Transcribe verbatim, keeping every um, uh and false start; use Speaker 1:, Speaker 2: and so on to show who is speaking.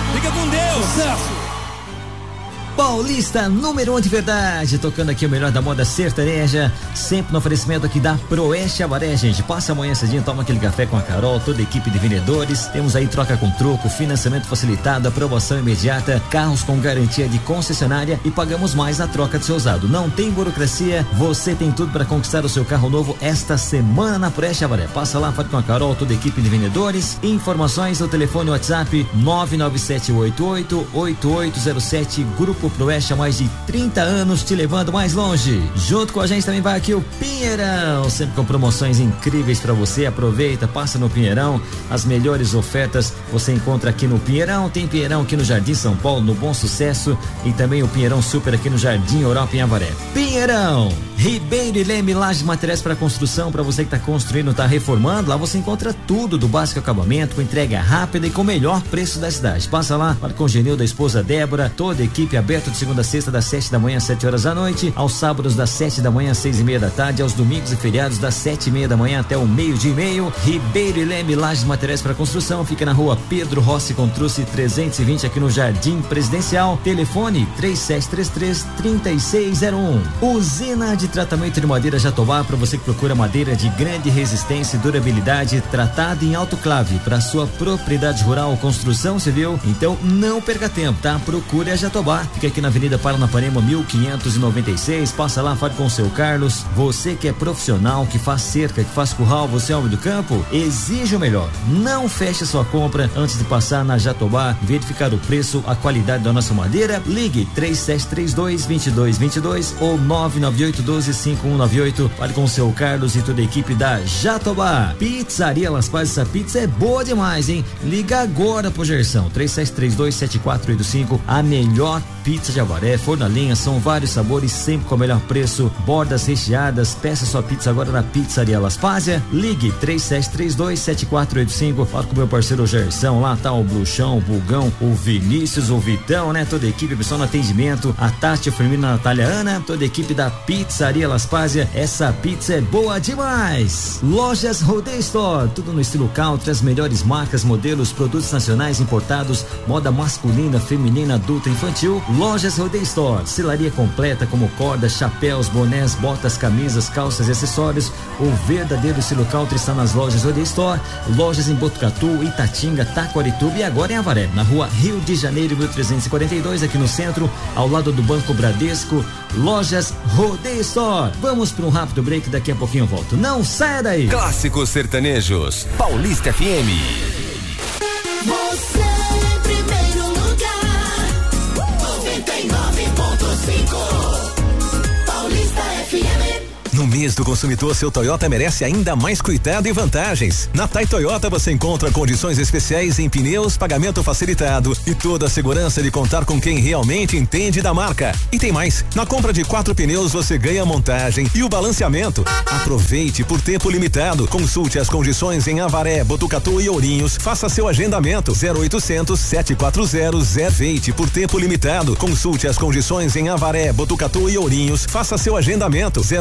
Speaker 1: Fica com Deus.
Speaker 2: Sucesso.
Speaker 3: Paulista número um de verdade, tocando aqui o melhor da moda sertaneja, sempre no oferecimento aqui da Proeste Avaré, gente. Passa amanhã cedinho, toma aquele café com a Carol, toda a equipe de vendedores. Temos aí troca com troco, financiamento facilitado, aprovação imediata, carros com garantia de concessionária e pagamos mais na troca de seu usado. Não tem burocracia, você tem tudo para conquistar o seu carro novo esta semana na Proeste Avaré. Passa lá, fale com a Carol, toda a equipe de vendedores. Informações no telefone WhatsApp nove nove sete oito oito oito oito zero sete, Grupo Proeste há mais de trinta anos, te levando mais longe. Junto com a gente também vai aqui o Pinheirão, sempre com promoções incríveis para você. Aproveita, passa no Pinheirão, as melhores ofertas você encontra aqui no Pinheirão. Tem Pinheirão aqui no Jardim São Paulo, no Bom Sucesso, e também o Pinheirão Super aqui no Jardim Europa em Avaré. Pinheirão, Ribeiro e Leme, lajes, materiais para construção, para você que está construindo, está reformando, lá você encontra tudo do básico acabamento, com entrega rápida e com o melhor preço da cidade. Passa lá, fala com o Genil da esposa Débora, toda a equipe aberta de segunda a sexta, das sete da manhã às sete horas da noite, aos sábados das sete da manhã às seis e meia da tarde, aos domingos e feriados das sete e meia da manhã até o meio-dia e meio. Ribeiro e Leme, lajes, materiais para construção, fica na rua Pedro Rossi Contrucci trezentos e vinte, aqui no Jardim Presidencial. Telefone três sete três três, três seis zero um. Usina de tratamento de madeira Jatobá, para você que procura madeira de grande resistência e durabilidade, tratada em autoclave para sua propriedade rural ou construção civil. Então não perca tempo, tá? Procure a Jatobá. Fica aqui na Avenida Paranapanema mil quinhentos e noventa e seis. Passa lá, fale com o seu Carlos. Você que é profissional, que faz cerca, que faz curral, você é homem do campo, exige o melhor. Não feche sua compra antes de passar na Jatobá, verificar o preço, a qualidade da nossa madeira. Ligue três sete três dois, dois dois dois dois ou nove nove oito um dois, cinco um nove oito. Fale com o seu Carlos e toda a equipe da Jatobá. Pizzaria Las Pazes, essa pizza é boa demais, hein? Liga agora pro Gerson, três sete três dois, sete quatro oito cinco. A melhor pizza de Avaré, forno a lenha, são vários sabores, sempre com o melhor preço, bordas recheadas. Peça sua pizza agora na Pizzaria Las Pazes. Ligue três sete três dois, sete quatro oito cinco. Fala com o meu parceiro Gerson, lá tá o Bruxão, o Bulgão, o Vinícius, o Vitão, né? Toda a equipe, pessoal no atendimento, a Tati, a Firmina, a Natália, Ana, toda a equipe da Pizzaria Las Pazes. Essa pizza é boa demais. Lojas Rodeio Store, tudo no estilo country, as melhores marcas, modelos, produtos nacionais importados, moda masculina, feminina, adulta, infantil. Lojas Rodeio Store, selaria completa como cordas, chapéus, bonés, botas, camisas, calças e acessórios. O verdadeiro estilo country está nas lojas Rodeio Store. Lojas em Botucatu, Itatinga, Taquarituba e agora em Avaré, na rua Rio de Janeiro mil trezentos e quarenta e dois, aqui no centro, ao lado do Banco Bradesco. Lojas Rodeio Store. Vamos para um rápido break, daqui a pouquinho eu volto. Não saia daí.
Speaker 4: Clássicos sertanejos, Paulista F M.
Speaker 5: Você em primeiro lugar, noventa e nove ponto cinco, Paulista F M.
Speaker 4: No mês do consumidor, seu Toyota merece ainda mais cuidado e vantagens. Na Tai Toyota você encontra condições especiais em pneus, pagamento facilitado e toda a segurança de contar com quem realmente entende da marca. E tem mais, na compra de quatro pneus você ganha a montagem e o balanceamento. Aproveite por tempo limitado. Consulte as condições em Avaré, Botucatu e Ourinhos. Faça seu agendamento zero oitocentos, sete quatro zero, zero. Aproveite por tempo limitado. Consulte as condições em Avaré, Botucatu e Ourinhos. Faça seu agendamento zero